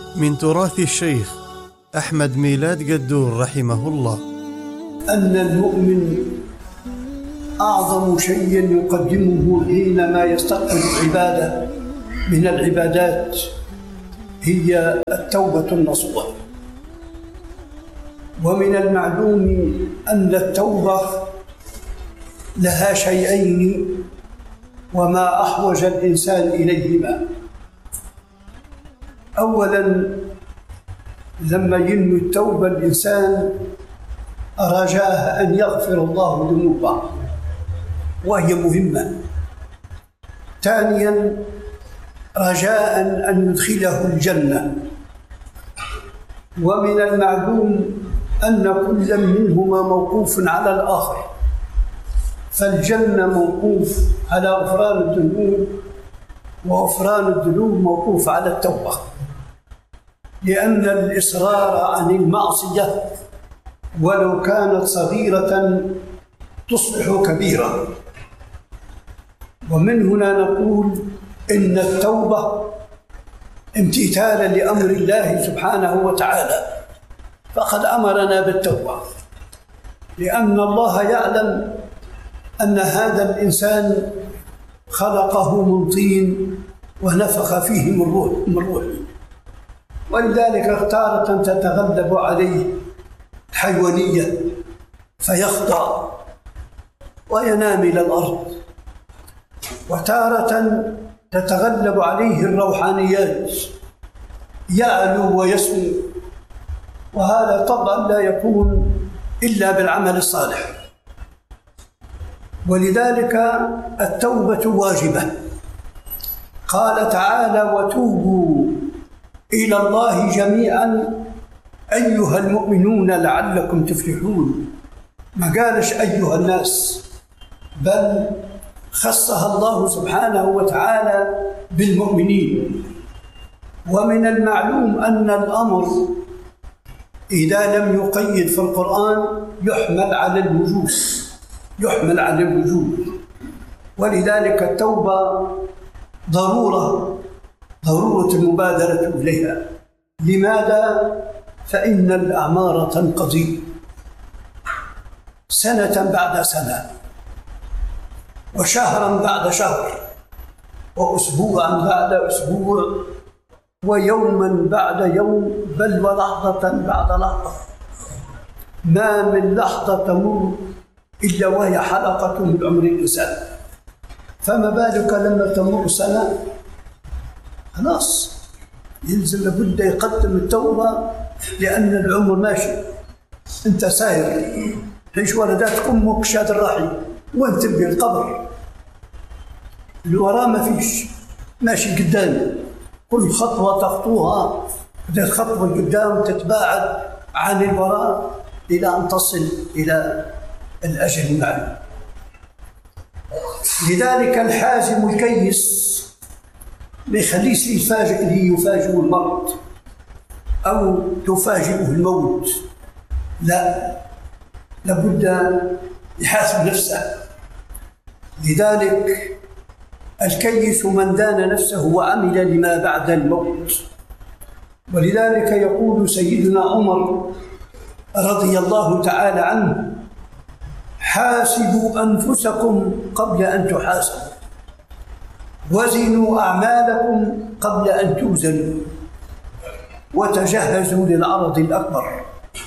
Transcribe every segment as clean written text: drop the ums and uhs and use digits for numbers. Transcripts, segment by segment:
من تراث الشيخ أحمد ميلاد قدور رحمه الله أن المؤمن أعظم شيء يقدمه حينما يستقبل العبادة من العبادات هي التوبة النصوح. ومن المعلوم أن التوبة لها شيئين وما أحوج الإنسان إليهما. أولاً، لما ينوي التوبة الإنسان رجاء أن يغفر الله ذنوبه وهي مهمة. ثانياً، رجاء أن يدخله الجنة. ومن المعلوم أن كل منهما موقوف على الآخر، فالجنة موقوف على غفران الذنوب، وغفران الذنوب موقوف على التوبة، لأن الإصرار عن المعصية ولو كانت صغيرة تصبح كبيرة. ومن هنا نقول إن التوبة امتثالا لأمر الله سبحانه وتعالى، فقد أمرنا بالتوبة، لأن الله يعلم أن هذا الإنسان خلقه من طين ونفخ فيه من روحه، ولذلك تارة تتغلب عليه الحيوانية فيخضع وينام إلى الأرض، وتارة تتغلب عليه الروحانيات يعلو ويسمو، وهذا طبعا لا يكون إلا بالعمل الصالح. ولذلك التوبة واجبة. قال تعالى: وتوبوا إلى الله جميعا أيها المؤمنون لعلكم تفلحون. ما قالش أيها الناس، بل خصها الله سبحانه وتعالى بالمؤمنين. ومن المعلوم أن الأمر إذا لم يقيد في القرآن يحمل على الوجوب، ولذلك التوبة ضرورة المبادرة إليها. لماذا؟ فإن الأعمار تنقضي سنة بعد سنة، وشهرا بعد شهر، وأسبوعا بعد أسبوع، ويوما بعد يوم، بل ولحظة بعد لحظة. ما من لحظة تمر إلا وهي حلقة من عمر الإنسان، فما بالك لما تمر سنة؟ خلاص يلزم لابد يقدم التوبة، لأن العمر ماشي، أنت ساير عيش ولدات أمك شاد الرحي وأنت بالقبر، الوراء ما فيش، ماشي قدام، كل خطوة تخطوها بدأت خطوة قدام تتباعد عن الوراء إلى أن تصل إلى الأجل المعلوم. لذلك الحازم الكيس ما يخليش يفاجئ المرض أو تفاجئه الموت، لا، لابد يحاسب نفسه. لذلك الكيس من دان نفسه وعمل لما بعد الموت. ولذلك يقول سيدنا عمر رضي الله تعالى عنه: حاسبوا أنفسكم قبل أن تحاسبوا، وزنوا أعمالكم قبل أن توزنوا، وتجهزوا للعرض الأكبر.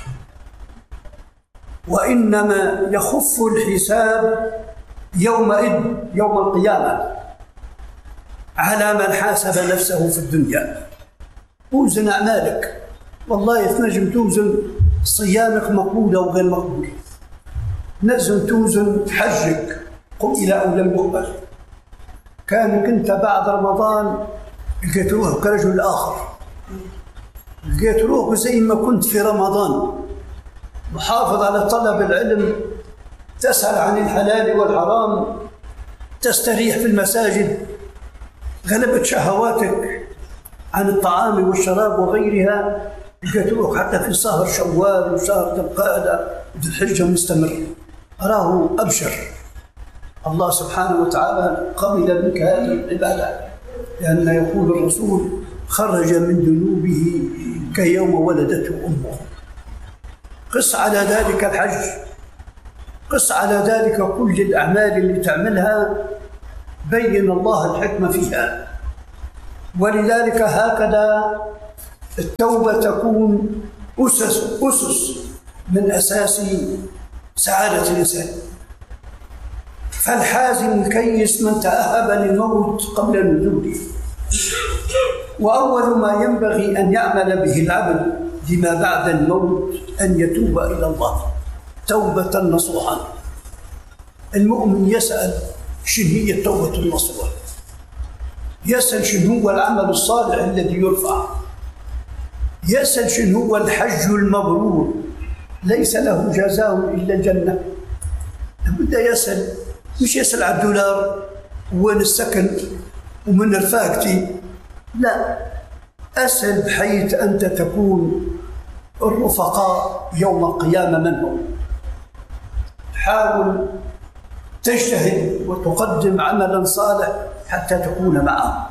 وإنما يخف الحساب يومئذ يوم القيامة على من حاسب نفسه في الدنيا. توزن أعمالك، والله تنجم توزن صيامك مقبولة وغير مقبولة، نجم توزن حجك قبل أو لم يقبل. كانك أنت بعد رمضان لقيت روحك كرجل آخر، لقيت روحك زي ما كنت في رمضان، محافظ على طلب العلم، تسأل عن الحلال والحرام، تستريح في المساجد، غلبت شهواتك عن الطعام والشراب وغيرها، لقيت روحك حتى في شهر شوال وشهر ذي القعدة وذي الحجة مستمر. أراه أبشر، الله سبحانه وتعالى قبل منك هذه العبادة، لأن يقول الرسول: خرج من ذنوبه كيوم ولدته أمه. قس على ذلك الحج، قس على ذلك كل الأعمال اللي تعملها، بين الله الحكمة فيها. ولذلك هكذا التوبة تكون أسس من أساس سعادة الإنسان. فالحازم الكيس من تأهب للموت قبل نزوله. وأول ما ينبغي أن يعمل به العبد لما بعد الموت أن يتوب إلى الله توبة نصوحا. المؤمن يسأل شنو هي التوبة النصوح، يسأل شنو هو العمل الصالح الذي يرفع، يسأل شنو هو الحج المبرور ليس له جزاء إلا الجنة. لابد يسأل، مش يسأل على الدولار وين السكن ومن رفاقتي، لا، أسأل بحيث أنت تكون الرفقاء يوم القيامة من هم. حاول تجتهد وتقدم عملا صالح حتى تكون معه.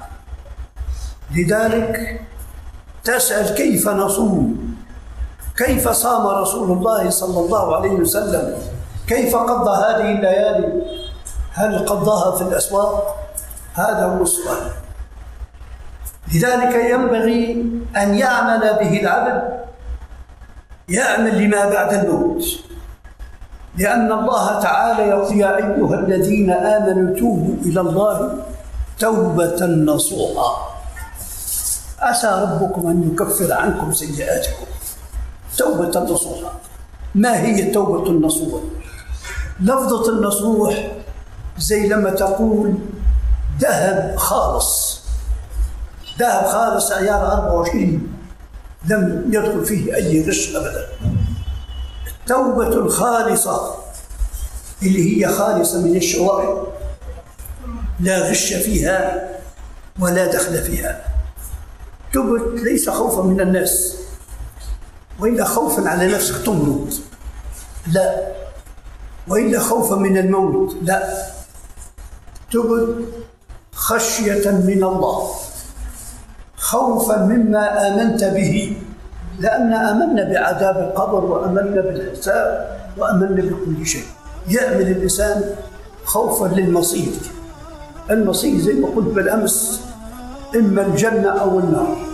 لذلك تسأل كيف نصوم، كيف صام رسول الله صلى الله عليه وسلم، كيف قضى هذه الليالي، هل قضاها في الأسواق؟ هذا هو السؤال. لذلك ينبغي أن يعمل به العبد، يعمل لما بعد الموت، لأن الله تعالى يقول يا أيها الذين آمنوا توبوا إلى الله توبة نصوحا عسى ربكم أن يكفر عنكم سيئاتكم. توبة نصوحا. ما هي التوبة النصوح؟ لفظة النصوح زي لما تقول ذهب خالص، ذهب خالص عيار 24 لم يدخل فيه أي غش أبدا. التوبة الخالصة اللي هي خالصة من الشوائب، لا غش فيها ولا دخل فيها. تبت ليس خوفا من الناس وإلا خوفا على نفسك تمرض، لا، وإلا خوفا من الموت، لا، تبت خشية من الله، خوفا مما آمنت به، لأن آمنا بعذاب القبر وآمنا بالحساب وآمنا بكل شيء. يعمل الإنسان خوفا للمصير. المصير زي ما قلت بالأمس إما الجنة أو النار.